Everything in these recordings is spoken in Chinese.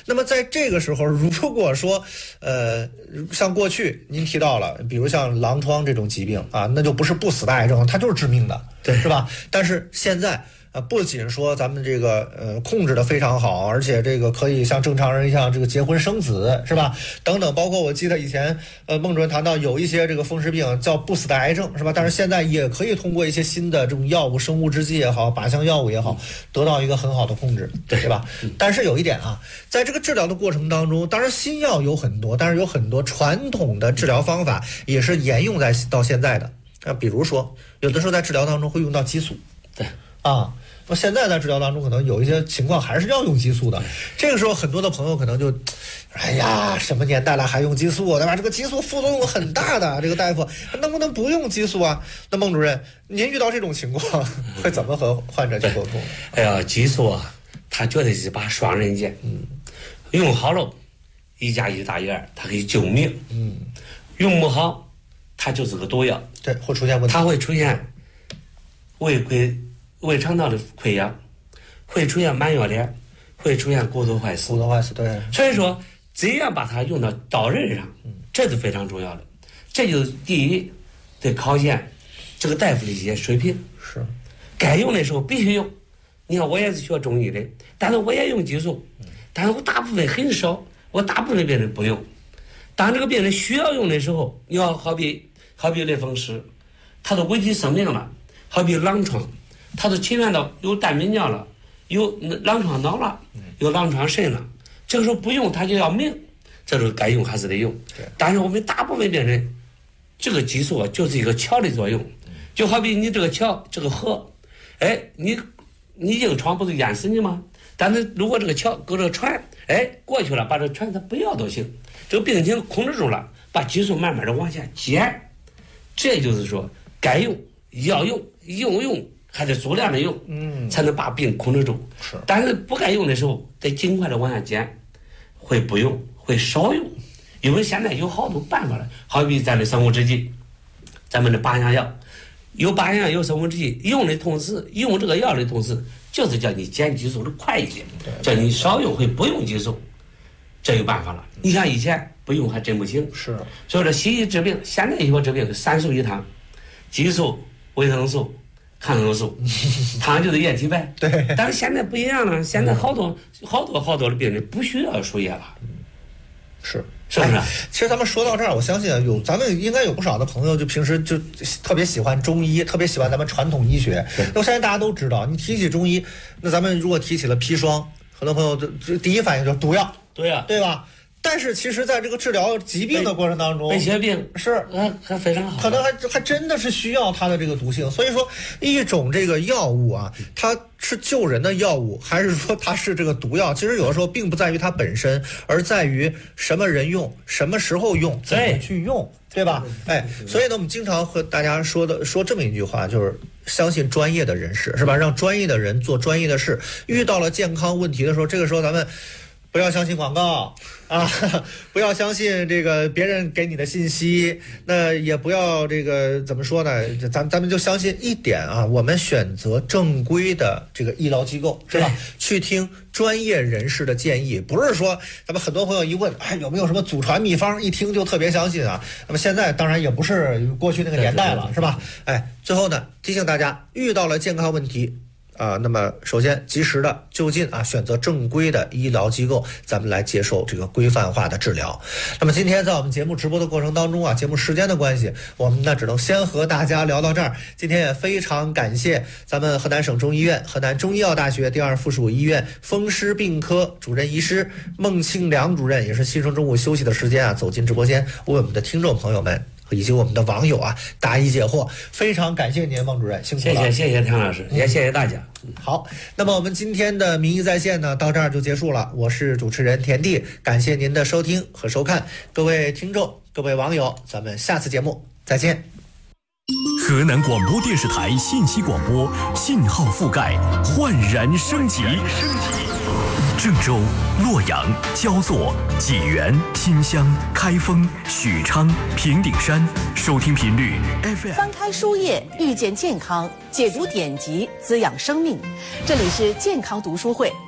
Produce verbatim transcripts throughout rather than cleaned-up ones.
那么在这个时候，如果说呃像过去您提到了，比如像狼疮这种疾病啊，那就不是不死的癌症，它就是致命的， 对， 是吧？但是现在。啊，不仅说咱们这个呃控制的非常好，而且这个可以像正常人一样这个结婚生子，是吧？等等，包括我记得以前呃孟主任谈到有一些这个风湿病叫不死的癌症，是吧？但是现在也可以通过一些新的这种药物、生物制剂也好、靶向药物也好，得到一个很好的控制，对吧？但是有一点啊，在这个治疗的过程当中，当然新药有很多，但是有很多传统的治疗方法也是沿用在到现在的。啊，比如说有的时候在治疗当中会用到激素， 对啊。那现在在治疗当中，可能有一些情况还是要用激素的。这个时候，很多的朋友可能就，哎呀，什么年代了还用激素，对吧？这个激素副作用很大的，这个大夫能不能不用激素啊？那孟主任，您遇到这种情况会怎么和患者去沟通？ 哎呀，激素啊，它绝对是把双刃剑。嗯，用好了，一加一大于二，它可以救命。嗯，用不好，它就是个毒药。 对，会出现问题。 它会出现胃溃。胃肠道的溃疡，会出现满月脸，会出现骨头坏死。 骨头坏死，对。 所以说，怎样把它用到刀刃上，这是非常重要的。这就是第一，得考验这个大夫的一些水平。 是。 该用的时候必须用。你看，我也是学中医的，但是我也用激素，但是我大部分很少，我大部分病人不用。当这个病人需要用的时候，你要好比好比类风湿，他都危及生命了，好比狼疮。他都侵犯到有蛋白尿了，有狼疮脑了，有狼疮肾了，这个时候不用他就要命，这时候该用还是得用。但是我们大部分病人，这个激素就是一个桥的作用，就好比你这个桥这个河，哎，你你硬闯不是淹死你吗？但是如果这个桥搁这个船，哎，过去了，把这个船它不要都行，这个病情控制住了，把激素慢慢的往下减，这就是说该用要用用用。还得足量的用，嗯，才能把病控制住。 是， 但是不该用的时候，得尽快的往下减，会不用，会少用，因为现在有好多办法了，好比咱的生物制剂，咱们的靶向药，有靶向药有生物制剂，用的同时，用这个药的同时，就是叫你减激素的快一点，叫你少用会不用激素，这有办法了。你像以前不用还真不行， 是， 所以说西医治病，现在医学治病三素一汤，激素、维生素。抗生素，糖就是液体呗。 对。 但是现在不一样了，现在好多、嗯、好多好多的病人不需要输液了。 是。 是不是、哎？ 其实咱们说到这儿，我相信有咱们应该有不少的朋友，就平时就特别喜欢中医，特别喜欢咱们传统医学。我相信大家都知道，你提起中医，那咱们如果提起了砒霜，很多朋友就第一反应就是毒药。 对呀、啊， 对吧？但是其实在这个治疗疾病的过程当中， 白血病是嗯还非常好， 可能还还真的是需要它的这个毒性。所以说，一种这个药物啊，它是救人的药物，还是说它是这个毒药？其实有的时候并不在于它本身，而在于什么人用、什么时候用、怎么去用，对吧？哎，所以呢，我们经常和大家说的说这么一句话，就是相信专业的人士，是吧？让专业的人做专业的事。遇到了健康问题的时候，这个时候咱们不要相信广告啊，不要相信这个别人给你的信息，那也不要这个怎么说呢？咱咱们就相信一点啊，我们选择正规的这个医疗机构，是吧？去听专业人士的建议，不是说咱们很多朋友一问，哎，有没有什么祖传秘方，一听就特别相信啊。那么现在当然也不是过去那个年代了，是吧？哎，最后呢，提醒大家，遇到了健康问题。啊，那么首先及时的就近啊，选择正规的医疗机构，咱们来接受这个规范化的治疗。那么今天在我们节目直播的过程当中啊，节目时间的关系，我们呢只能先和大家聊到这儿。今天也非常感谢咱们河南省中医院、河南中医药大学第二附属医院风湿病科主任医师孟庆良主任，也是牺牲中午休息的时间啊，走进直播间为我们的听众朋友们以及我们的网友啊答疑解惑，非常感谢您，孟主任，辛苦了。 谢谢谢谢唐老师，也谢谢大家。 好，那么我们今天的名医在线呢，到这儿就结束了。我是主持人田地，感谢您的收听和收看，各位听众、各位网友，咱们下次节目再见。 河南广播电视台信息广播信号覆盖焕然升级。郑州、洛阳、焦作、济源、新乡、开封、许昌、平顶山，收听频率 F M。 翻开书页，遇见健康，解读典籍，滋养生命。这里是健康读书会。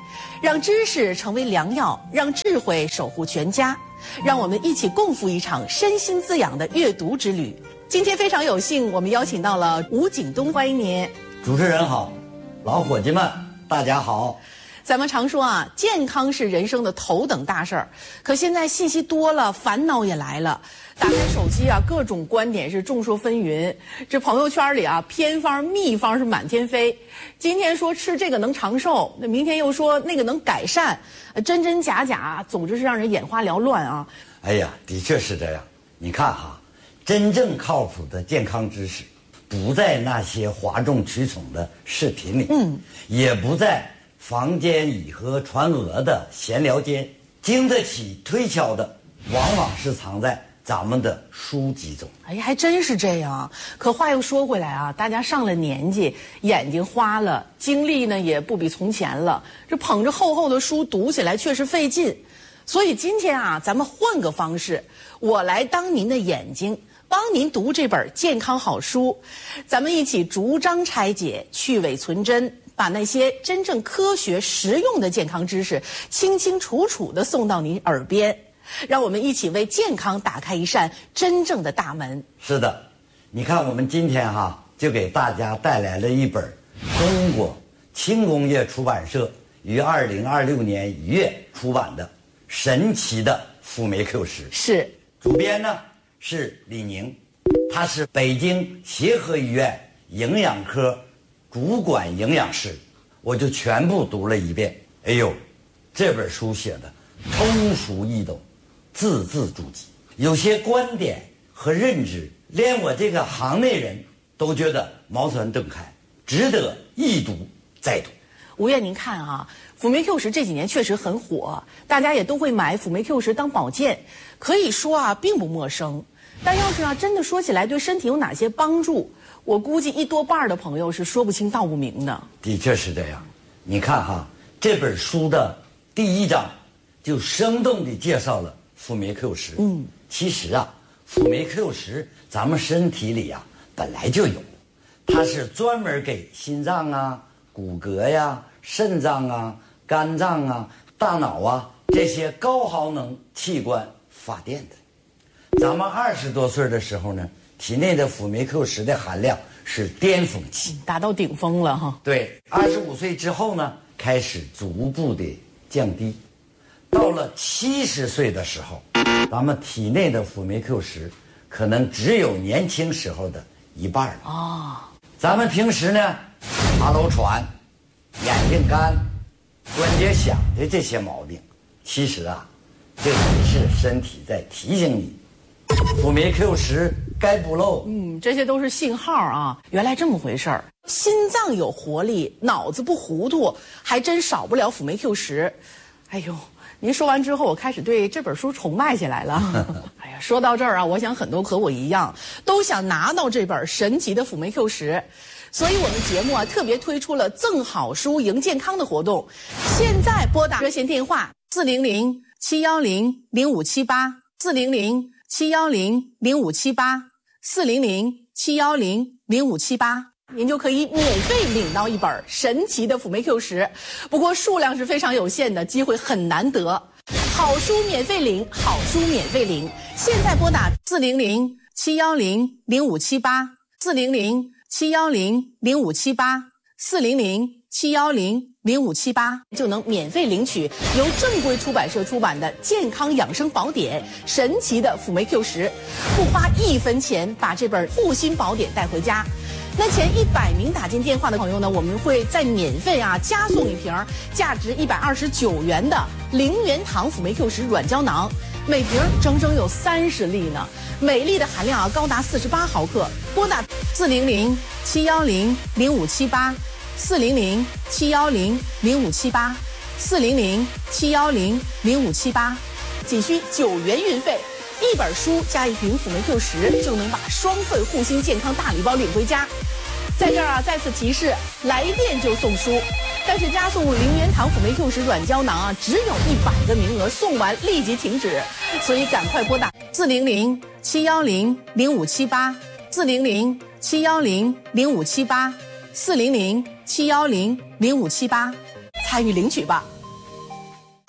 让知识成为良药，让智慧守护全家。让我们一起共赴一场身心滋养的阅读之旅。今天非常有幸，我们邀请到了吴景东，欢迎您。 主持人好，老伙计们大家好。 咱们常说啊，健康是人生的头等大事儿。可现在信息多了，烦恼也来了。打开手机啊，各种观点是众说纷纭。这朋友圈里啊，偏方秘方是满天飞。今天说吃这个能长寿，那明天又说那个能改善，真真假假，总之是让人眼花缭乱啊。 哎呀，的确是这样。你看哈，真正靠谱的健康知识，不在那些哗众取宠的视频里，嗯，也不在坊间以讹传讹的闲聊间，经得起推敲的，往往是藏在咱们的书籍中。 哎呀，还真是这样。可话又说回来啊，大家上了年纪，眼睛花了，精力呢也不比从前了，这捧着厚厚的书读起来确实费劲。所以今天啊，咱们换个方式，我来当您的眼睛，帮您读这本健康好书，咱们一起逐章拆解，去伪存真，把那些真正科学实用的健康知识清清楚楚地送到您耳边。让我们一起为健康打开一扇真正的大门。 是的，你看我们今天哈就给大家带来了一本中国轻工业出版社于二零二六年一月出版的《神奇的辅酶 Q 十》。 是， 主编呢是李宁，他是北京协和医院营养科主管营养师。我就全部读了一遍。哎呦，这本书写的通俗易懂，字字珠玑，有些观点和认知，连我这个行内人都觉得茅塞顿开，值得一读再读。 吴院，您看啊，辅酶 Q 十这几年确实很火，大家也都会买辅酶 Q 十当保健，可以说啊并不陌生。但要是啊真的说起来对身体有哪些帮助，我估计一多半的朋友是说不清道不明的。 的确是这样。你看哈，这本书的第一章就生动地介绍了辅酶 Q 十。嗯，其实啊，辅酶 Q 十咱们身体里啊本来就有，它是专门给心脏啊、骨骼呀、肾脏啊、肝脏啊、大脑啊这些高耗能器官发电的。咱们二十多岁的时候呢，体内的辅酶 Q 十的含量是巅峰期， 达到顶峰了哈。 对，二十五岁之后呢，开始逐步的降低。到了七十岁的时候，咱们体内的辅酶 Q 十可能只有年轻时候的一半了。 哦， 咱们平时呢，爬楼喘、眼睛干、关节响的这些毛病，其实啊，这也是身体在提醒你，辅酶 Q 十该补漏。 嗯，这些都是信号啊。原来这么回事儿，心脏有活力，脑子不糊涂，还真少不了辅酶 Q 十。哎呦，您说完之后，我开始对这本书崇拜起来了。哎呀，说到这儿啊，我想很多和我一样，都想拿到这本神奇的辅酶 Q 十。所以我们节目啊特别推出了赠好书赢健康的活动。现在拨打热线电话四零零七幺零零五七八四零零七幺零零五七八四零零七幺零零五七八。您就可以免费领到一本神奇的辅酶 Q 十，不过数量是非常有限的，机会很难得。好书免费领，好书免费领。现在拨打四零零七幺零零五七八四零零七幺零零五七八四零零七幺零零五七八，就能免费领取由正规出版社出版的健康养生宝典《神奇的辅酶 Q 十》，不花一分钱把这本护心宝典带回家。那前一百名打进电话的朋友呢，我们会再免费啊加送一瓶价值一百二十九元的零元堂辅酶 Q 十软胶囊，每瓶整整有三十粒呢，每粒的含量啊高达四十八毫克。拨打四零零七幺零零五七八四零零七幺零零五七八四零零七幺零零五七八，仅需九元运费。一本书加一瓶辅酶 Q 十，就能把双份护心健康大礼包领回家。在这儿啊，再次提示，来电就送书，但是加送零元堂辅酶 Q 十软胶囊啊，只有一百个名额，送完立即停止，所以赶快拨打四零零七幺零零五七八四零零七幺零零五七八四零零七幺零零五七八，参与领取吧。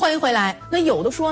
欢迎回来。那有的说